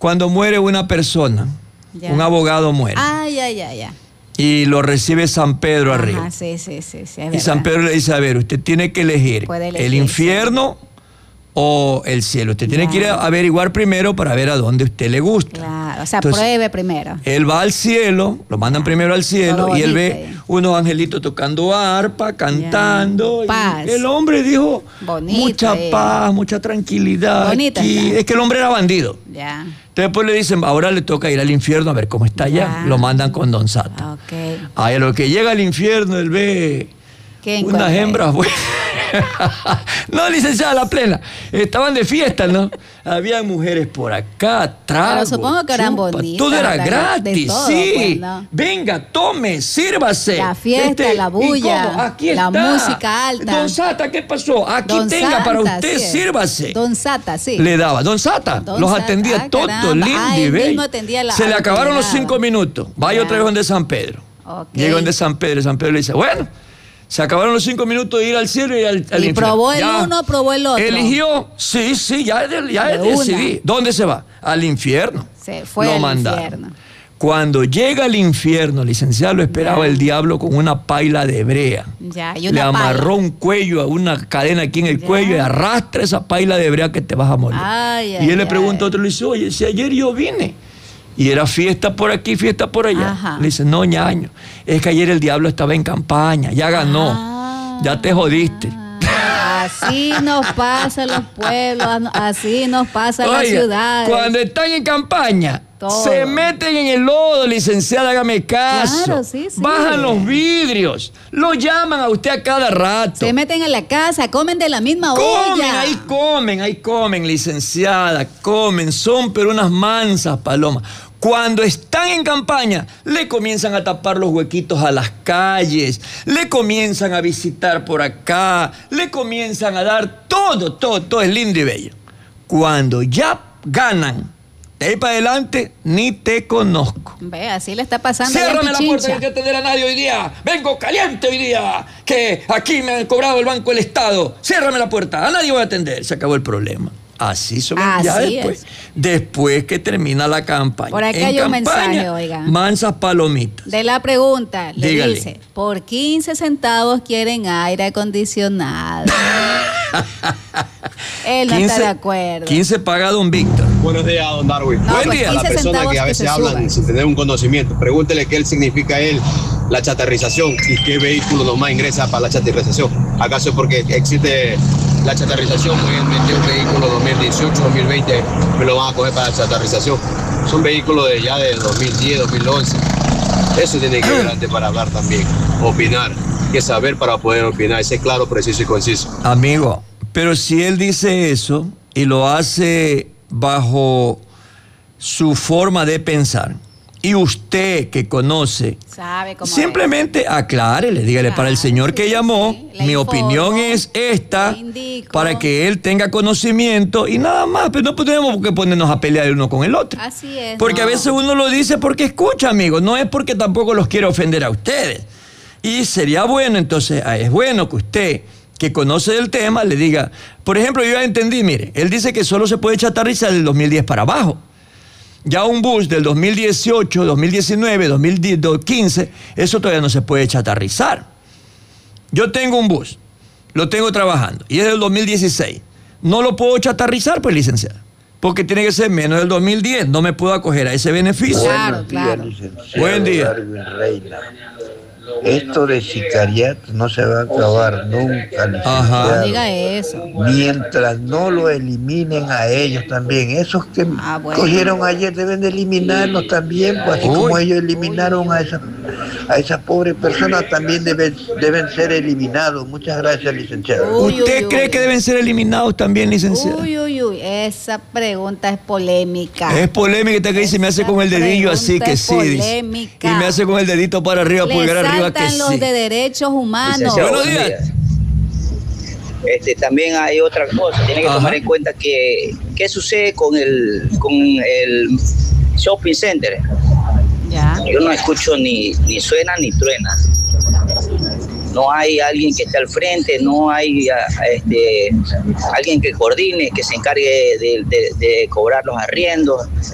Cuando muere una persona, un abogado muere. Ya. Y lo recibe San Pedro arriba. Sí, y San Pedro le dice, a ver, usted tiene que elegir el infierno o el cielo. Usted tiene que ir a averiguar primero para ver a dónde usted le gusta. Claro, o sea, pruebe primero. Él va al cielo, lo mandan primero al cielo, y él ve unos angelitos tocando arpa, cantando. Paz. Y el hombre dijo, mucha paz, mucha tranquilidad. Aquí. Es que el hombre era bandido. Entonces después le dicen, ahora le toca ir al infierno a ver cómo está allá. Lo mandan con Don Sata. A lo que llega al infierno, él ve unas hembras buenas. No, licenciada, la plena. Estaban de fiesta, ¿no? Había mujeres por acá, trago. Pero supongo que eran bonitas. Todo era gratis, todo, sí. Pues, ¿no? Venga, tome, sírvase. La fiesta, la bulla, aquí la está. música alta. Don Sata, ¿qué pasó? Aquí Don tenga Sata, para usted, sí. Sírvase. Don Sata, sí. Le daba. Don Sata los atendía todos, lindo y bello. Se le acabaron los 5 minutos. Vaya otra vez donde San Pedro. Llega donde San Pedro. San Pedro le dice, bueno, se acabaron los 5 minutos de ir al cielo y al infierno. ¿Y probó el uno, probó el otro? Eligió, sí, ya decidí. ¿Dónde se va? Al infierno. Se fue al infierno. Cuando llega al infierno, licenciado, lo esperaba el diablo con una paila de brea. Le amarró un cuello, una cadena aquí en el cuello, y arrastra esa paila de brea que te vas a morir. Y él le pregunta a otro, le dice, oye, si ayer yo vine y era fiesta por aquí, fiesta por allá. Le dice, no, ñaño, es que ayer el diablo estaba en campaña, ya ganó, ya te jodiste. Así nos pasa en los pueblos, así nos pasa en las ciudades. Cuando están en campaña, se meten en el lodo, licenciada, hágame caso. Claro, bajan los vidrios, lo llaman a usted a cada rato. Se meten en la casa, comen de la misma olla. Ahí comen, licenciada, comen, son pero unas mansas palomas. Cuando están en campaña, le comienzan a tapar los huequitos a las calles, le comienzan a visitar por acá, le comienzan a dar todo es lindo y bello. Cuando ya ganan, de ahí para adelante, ni te conozco. Ve, así le está pasando. Ciérrame la puerta, no hay que atender a nadie hoy día. Vengo caliente hoy día, que aquí me han cobrado el Banco del Estado. Ciérrame la puerta, a nadie voy a atender. Se acabó el problema. Así son ya después que termina la campaña. Por acá hay un mensaje, oiga. Mansas palomitas. De la pregunta, le dice, por 15 centavos quieren aire acondicionado. Él no está de acuerdo. 15 paga don Víctor. Buenos días, don Darwin. No, Buen día. A la persona que a veces hablan sin tener un conocimiento, pregúntele qué significa la chatarrización y qué vehículo nomás ingresa para la chatarrización. ¿Acaso es porque existe la chatarrización? Voy a meter un vehículo 2018, 2020, me lo van a coger para la chatarrización. Son vehículos de 2010, 2011. Eso tiene que ver antes para hablar también, opinar, que saber para poder opinar, ser claro, preciso y conciso. Amigo, pero si él dice eso y lo hace bajo su forma de pensar, y usted que conoce, sabe cómo simplemente aclárele, dígale, para el señor que llamó, mi opinión es esta, para que él tenga conocimiento y nada más, pero no tenemos que ponernos a pelear el uno con el otro. Así es. Porque a veces uno lo dice porque escucha, amigo, no es porque tampoco los quiere ofender a ustedes. Y sería bueno, entonces, es bueno que usted, que conoce del tema, le diga, por ejemplo, yo ya entendí, mire, él dice que solo se puede chatarrizar del 2010 para abajo. Ya un bus del 2018, 2019, 2015, eso todavía no se puede chatarrizar. Yo tengo un bus, lo tengo trabajando, y es del 2016. No lo puedo chatarrizar, pues, licenciada, porque tiene que ser menos del 2010. No me puedo acoger a ese beneficio. Claro. Buen día. Esto de sicariato no se va a acabar nunca, licenciado. No diga eso. Mientras no lo eliminen a ellos también. Esos que cogieron ayer deben de eliminarlos también, pues así como ellos eliminaron a esas pobres personas, también deben ser eliminados. Muchas gracias, licenciado. ¿Usted cree que deben ser eliminados también, licenciado? Esa pregunta es polémica. Es polémica, esta que dice, me hace con el dedillo así que sí. Polémica. Y me hace con el dedito para arriba, pulgar arriba que sí. Los de derechos humanos. Buenos días. También hay otra cosa, tiene que tomar en cuenta que qué sucede con el shopping center. Yo no escucho ni suena ni truena. No hay alguien que esté al frente, no hay alguien que coordine, que se encargue de cobrar los arriendos.